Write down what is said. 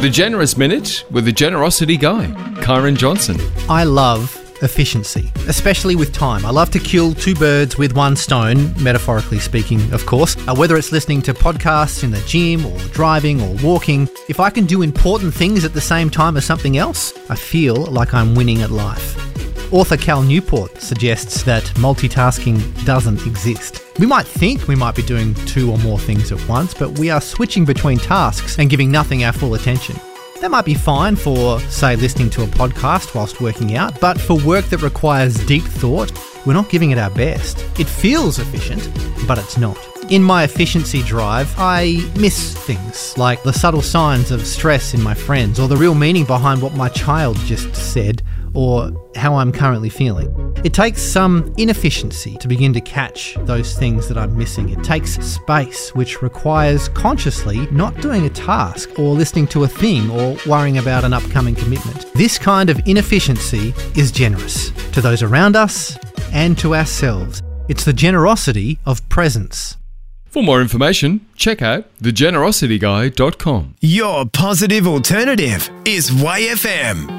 The Generous Minute with the Generosity Guy, Kyron Johnson. I love efficiency, especially with time. I love to kill two birds with one stone, metaphorically speaking, of course. Whether it's listening to podcasts in the gym or driving or walking, if I can do important things at the same time as something else, I feel like I'm winning at life. Author Cal Newport suggests that multitasking doesn't exist. We might think we might be doing two or more things at once, but we are switching between tasks and giving nothing our full attention. That might be fine for, say, listening to a podcast whilst working out, but for work that requires deep thought, we're not giving it our best. It feels efficient, but it's not. In my efficiency drive, I miss things like the subtle signs of stress in my friends, or the real meaning behind what my child just said, or how I'm currently feeling. It takes some inefficiency to begin to catch those things that I'm missing. It takes space, which requires consciously not doing a task or listening to a thing or worrying about an upcoming commitment. This kind of inefficiency is generous to those around us and to ourselves. It's the generosity of presence. For more information, check out thegenerosityguy.com. Your positive alternative is YFM.